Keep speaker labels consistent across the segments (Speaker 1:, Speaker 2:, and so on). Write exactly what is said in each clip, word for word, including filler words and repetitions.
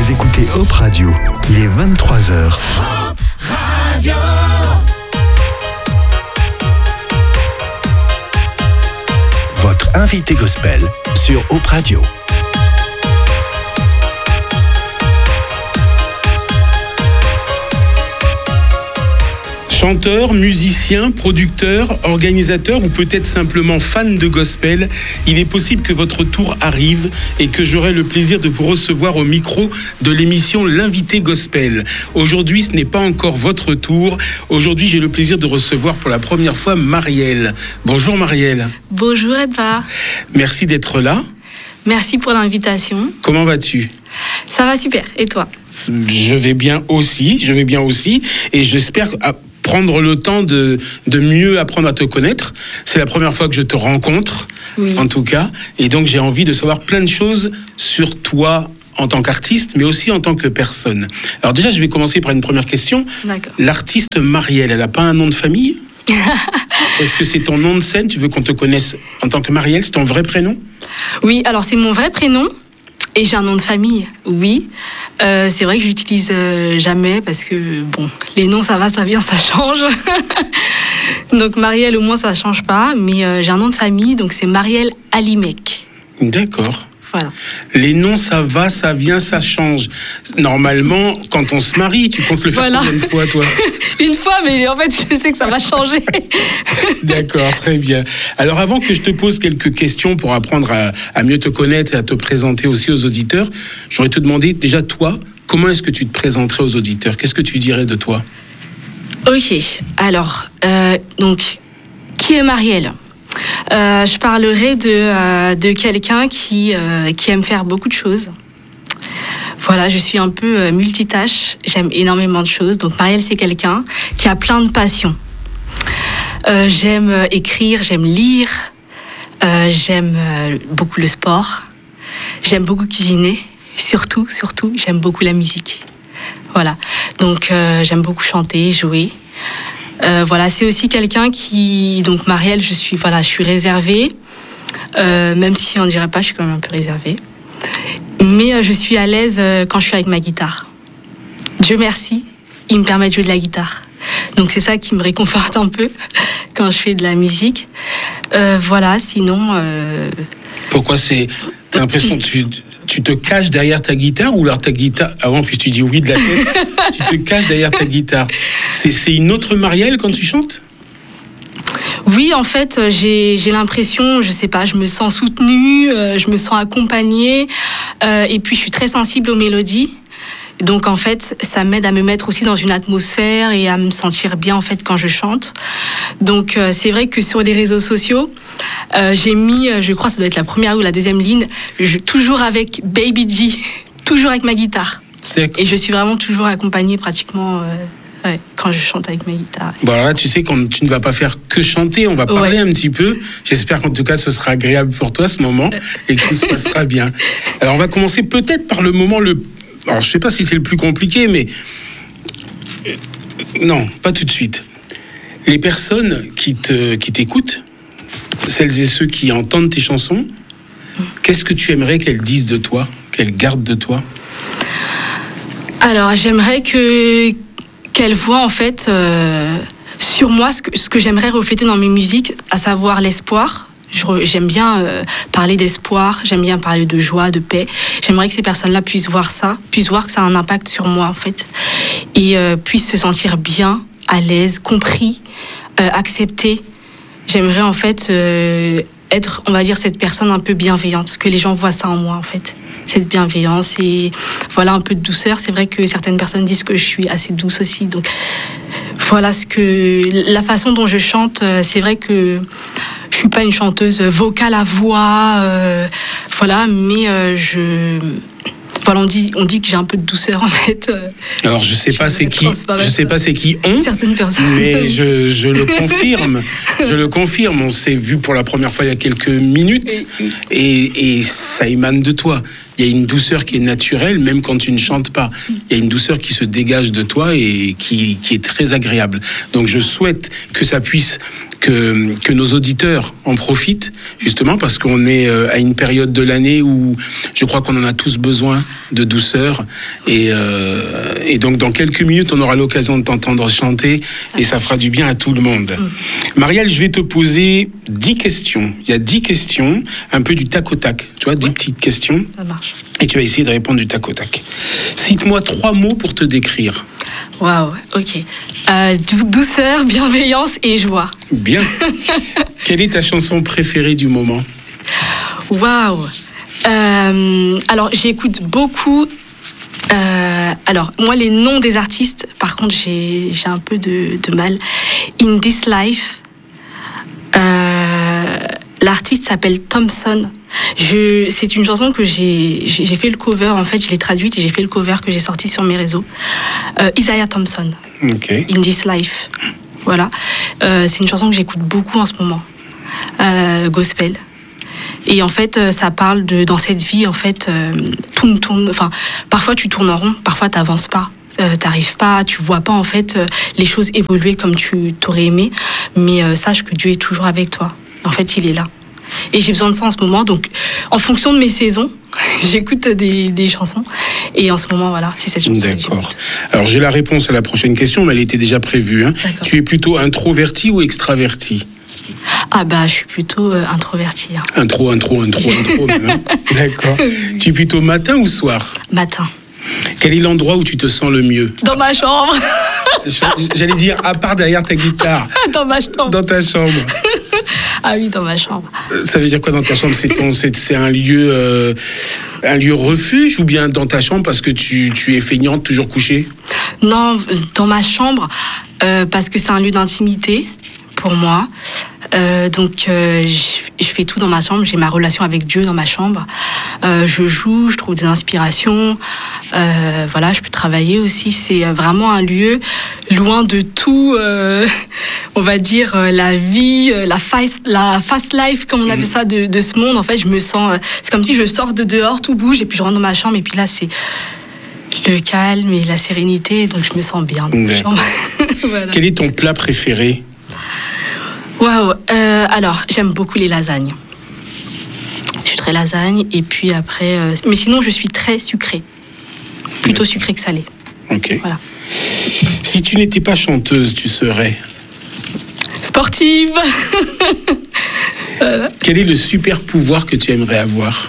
Speaker 1: Vous écoutez Hop Radio, il est vingt-trois heures.
Speaker 2: Hop Radio.
Speaker 1: Votre invité gospel sur Hop Radio.
Speaker 3: Chanteur, musicien, producteur, organisateur ou peut-être simplement fan de gospel, il est possible que votre tour arrive et que j'aurai le plaisir de vous recevoir au micro de l'émission L'Invité Gospel. Aujourd'hui, ce n'est pas encore votre tour. Aujourd'hui, j'ai le plaisir de recevoir pour la première fois Marielle. Bonjour Marielle.
Speaker 4: Bonjour Edouard.
Speaker 3: Merci d'être là.
Speaker 4: Merci pour l'invitation.
Speaker 3: Comment vas-tu ?
Speaker 4: Ça va super. Et toi ?
Speaker 3: Je vais bien aussi, je vais bien aussi et j'espère prendre le temps de, de mieux apprendre à te connaître. C'est la première fois que je te rencontre, oui. En tout cas. Et donc, j'ai envie de savoir plein de choses sur toi en tant qu'artiste, mais aussi en tant que personne. Alors déjà, je vais commencer par une première question.
Speaker 4: D'accord.
Speaker 3: L'artiste Marielle, elle n'a pas un nom de famille ? Est-ce que c'est ton nom de scène ? Tu veux qu'on te connaisse en tant que Marielle ? C'est ton vrai prénom ?
Speaker 4: Oui, alors c'est mon vrai prénom. Et j'ai un nom de famille, oui. Euh, c'est vrai que je l'utilise euh, jamais parce que, bon, les noms, ça va, ça vient, ça change. Donc, Marielle, au moins, ça change pas. Mais euh, j'ai un nom de famille, donc c'est Marielle Alimec.
Speaker 3: D'accord.
Speaker 4: Voilà.
Speaker 3: Les noms, ça va, ça vient, ça change. Normalement, quand on se marie, tu comptes le faire voilà. Combien de fois, toi ?
Speaker 4: Une fois, mais en fait, je sais que ça va changer.
Speaker 3: D'accord, très bien. Alors, avant que je te pose quelques questions pour apprendre à, à mieux te connaître et à te présenter aussi aux auditeurs, j'aurais te demander, déjà, toi, comment est-ce que tu te présenterais aux auditeurs ? Qu'est-ce que tu dirais de toi ?
Speaker 4: Ok, alors, euh, donc, qui est Marielle ? Euh, je parlerai de, euh, de quelqu'un qui, euh, qui aime faire beaucoup de choses. Voilà, je suis un peu euh, multitâche, j'aime énormément de choses. Donc Marielle, c'est quelqu'un qui a plein de passions. Euh, j'aime euh, écrire, j'aime lire, euh, j'aime euh, beaucoup le sport, j'aime beaucoup cuisiner, surtout, surtout, j'aime beaucoup la musique. Voilà, donc euh, j'aime beaucoup chanter, jouer. Euh, voilà, c'est aussi quelqu'un qui, donc Marielle, je suis, voilà, je suis réservée, euh, même si on dirait pas, je suis quand même un peu réservée. Mais euh, je suis à l'aise euh, quand je suis avec ma guitare. Dieu merci, il me permet de jouer de la guitare. Donc c'est ça qui me réconforte un peu quand je fais de la musique. Euh, voilà, sinon. Euh...
Speaker 3: Pourquoi c'est T'as l'impression que tu, tu te caches derrière ta guitare ou alors ta guitare avant puis tu dis oui de la tête, tu te caches derrière ta guitare. C'est, c'est une autre Marielle quand tu chantes ?
Speaker 4: Oui, en fait, j'ai, j'ai l'impression, je sais pas, je me sens soutenue, euh, je me sens accompagnée, euh, et puis je suis très sensible aux mélodies. Donc en fait, ça m'aide à me mettre aussi dans une atmosphère et à me sentir bien en fait quand je chante. Donc euh, c'est vrai que sur les réseaux sociaux, euh, j'ai mis, je crois que ça doit être la première ou la deuxième ligne, je, toujours avec Baby G, toujours avec ma guitare. D'accord. Et je suis vraiment toujours accompagnée pratiquement euh, ouais, quand je chante avec ma guitare.
Speaker 3: Bon alors là, tu sais que tu ne vas pas faire que chanter, on va parler ouais. un petit peu. J'espère qu'en tout cas, ce sera agréable pour toi ce moment et que tout se passera bien. Alors on va commencer peut-être par le moment le Alors, je ne sais pas si c'est le plus compliqué, mais... Non, pas tout de suite. Les personnes qui, te, qui t'écoutent, celles et ceux qui entendent tes chansons, qu'est-ce que tu aimerais qu'elles disent de toi, qu'elles gardent de toi ?
Speaker 4: Alors, j'aimerais que, qu'elles voient, en fait, euh, sur moi, ce que, ce que j'aimerais refléter dans mes musiques, à savoir l'espoir. J'aime bien euh, parler d'espoir, j'aime bien parler de joie, de paix. J'aimerais que ces personnes-là puissent voir ça, puissent voir que ça a un impact sur moi, en fait. Et euh, puissent se sentir bien, à l'aise, compris, euh, acceptés. J'aimerais, en fait, euh, être, on va dire, cette personne un peu bienveillante, que les gens voient ça en moi, en fait. Cette bienveillance et voilà, un peu de douceur. C'est vrai que certaines personnes disent que je suis assez douce aussi. Donc, voilà ce que... La façon dont je chante, c'est vrai que... Je suis pas une chanteuse vocale à voix, euh, voilà, mais euh, je, voilà, on dit, on dit que j'ai un peu de douceur en fait.
Speaker 3: Alors je sais pas c'est qui, je sais pas c'est qui ont,
Speaker 4: certaines personnes,
Speaker 3: mais je, je le confirme, je le confirme. On s'est vu pour la première fois il y a quelques minutes et, et ça émane de toi. Il y a une douceur qui est naturelle, même quand tu ne chantes pas. Il y a une douceur qui se dégage de toi et qui, qui est très agréable. Donc je souhaite que ça puisse que, que nos auditeurs en profitent, justement, parce qu'on est à une période de l'année où je crois qu'on en a tous besoin de douceur. Et, euh, et donc, dans quelques minutes, on aura l'occasion de t'entendre chanter et ça fera du bien à tout le monde. Mmh. Marielle, je vais te poser dix questions. Il y a dix questions, un peu du tac au tac. Tu vois, dix oui. petites questions.
Speaker 4: Ça marche.
Speaker 3: Et tu vas essayer de répondre du tac au tac. Cite-moi trois mots pour te décrire.
Speaker 4: Waouh, ok. Euh, douceur, bienveillance et joie.
Speaker 3: Bien. Quelle est ta chanson préférée du moment?
Speaker 4: Waouh. Euh, alors, j'écoute beaucoup. Euh, alors, moi, les noms des artistes, par contre, j'ai, j'ai un peu de, de mal. In This Life. Euh, l'artiste s'appelle Thompson. Je, c'est une chanson que j'ai, j'ai, j'ai fait le cover, en fait, je l'ai traduite et j'ai fait le cover que j'ai sorti sur mes réseaux. Euh, Isaiah Thompson.
Speaker 3: Okay.
Speaker 4: In This Life. Voilà. Euh, c'est une chanson que j'écoute beaucoup en ce moment. Euh, gospel. Et en fait, ça parle de, dans cette vie, en fait, euh, tourne, tourne, enfin, parfois tu tournes en rond, parfois t'avances pas. Euh, t'arrives pas, tu vois pas en fait euh, les choses évoluer comme tu t'aurais aimé, mais euh, sache que Dieu est toujours avec toi. En fait, il est là. Et j'ai besoin de ça en ce moment, donc en fonction de mes saisons, j'écoute des, des chansons. Et en ce moment, voilà, c'est cette chanson.
Speaker 3: D'accord. Alors j'ai la réponse à la prochaine question, mais elle était déjà prévue. Hein. Tu es plutôt introverti ou extraverti?
Speaker 4: Ah bah, je suis plutôt euh, introvertie. Hein.
Speaker 3: Intro, intro, intro, intro. Hein. D'accord. Tu es plutôt matin ou soir?
Speaker 4: Matin.
Speaker 3: Quel est l'endroit où tu te sens le mieux?
Speaker 4: Dans ma chambre.
Speaker 3: J'allais dire, à part derrière ta guitare.
Speaker 4: Dans ma chambre.
Speaker 3: Dans ta chambre.
Speaker 4: Ah oui, dans ma chambre.
Speaker 3: Ça veut dire quoi dans ta chambre? C'est, ton, c'est, c'est un lieu, euh, un lieu refuge ou bien dans ta chambre parce que tu, tu es feignante, toujours couchée?
Speaker 4: Non, dans ma chambre, euh, parce que c'est un lieu d'intimité pour moi. Euh, donc, euh, je, je fais tout dans ma chambre. J'ai ma relation avec Dieu dans ma chambre. Euh, je joue, je trouve des inspirations. Euh, voilà, je peux travailler aussi. C'est vraiment un lieu loin de tout, euh, on va dire, euh, la vie, euh, la, fast, la fast life, comme on appelle ça, de, de ce monde. En fait, je me sens... Euh, c'est comme si je sors de dehors, tout bouge, et puis je rentre dans ma chambre, et puis là, c'est le calme et la sérénité. Donc, je me sens bien dans ma chambre. Voilà.
Speaker 3: Quel est ton plat préféré?
Speaker 4: Waouh, euh, alors j'aime beaucoup les lasagnes. Je suis très lasagne et puis après, euh, mais sinon je suis très sucrée, plutôt sucrée que salée.
Speaker 3: Ok.
Speaker 4: Voilà.
Speaker 3: Si tu n'étais pas chanteuse, tu serais
Speaker 4: sportive. Voilà.
Speaker 3: Quel est le super pouvoir que tu aimerais avoir?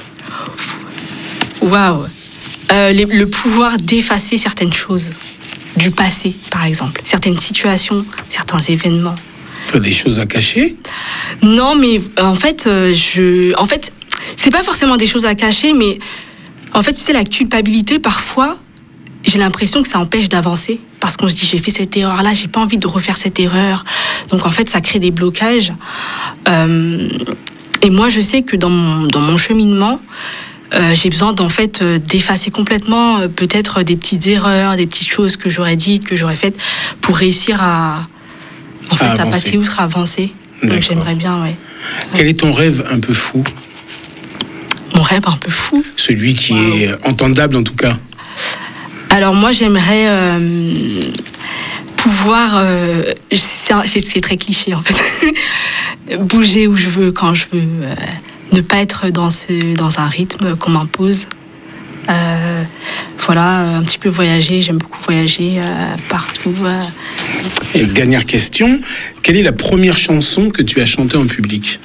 Speaker 4: Waouh, euh, le pouvoir d'effacer certaines choses du passé, par exemple, certaines situations, certains événements.
Speaker 3: T'as des choses à cacher?
Speaker 4: Non, mais en fait, euh, je, en fait, c'est pas forcément des choses à cacher, mais en fait, tu sais, la culpabilité, parfois, j'ai l'impression que ça empêche d'avancer, parce qu'on se dit, j'ai fait cette erreur-là, j'ai pas envie de refaire cette erreur. Donc, en fait, ça crée des blocages. Euh, et moi, je sais que dans mon, dans mon cheminement, euh, j'ai besoin, d'en fait, euh, d'effacer complètement, euh, peut-être des petites erreurs, des petites choses que j'aurais dites, que j'aurais faites, pour réussir à En fait, à passer outre, à avancer. Donc, j'aimerais bien, ouais.
Speaker 3: Quel est ton rêve un peu fou?
Speaker 4: Mon rêve un peu fou?
Speaker 3: Celui qui wow. est entendable, en tout cas.
Speaker 4: Alors, moi, j'aimerais euh, pouvoir... Euh, c'est, c'est très cliché, en fait. Bouger où je veux, quand je veux. Euh, ne pas être dans, ce, dans un rythme qu'on m'impose. Euh, voilà, un petit peu voyager, j'aime beaucoup voyager euh, partout. Euh.
Speaker 3: Et dernière question, quelle est la première chanson que tu as chantée en public?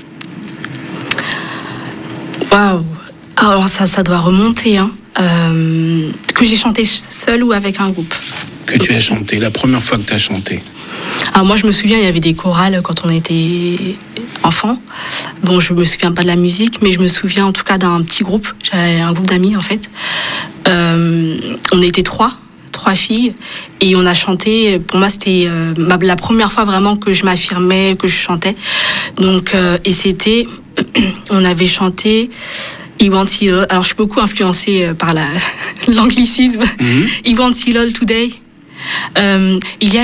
Speaker 4: Waouh, alors ça, ça doit remonter, hein. Euh, que j'ai chanté seule ou avec un groupe?
Speaker 3: Que tu as chanté, la première fois que tu as chanté?
Speaker 4: Alors moi je me souviens, il y avait des chorales quand on était enfant. Bon, je me souviens pas de la musique, mais je me souviens en tout cas d'un petit groupe. J'avais un groupe d'amis en fait. Euh, on était trois, trois filles, et on a chanté. Pour moi, c'était euh, ma, la première fois vraiment que je m'affirmais, que je chantais. Donc, euh, et c'était, on avait chanté He Wants It All. Alors, je suis beaucoup influencée par la, l'anglicisme. Mm-hmm. He Wants It All Today. Euh, il y a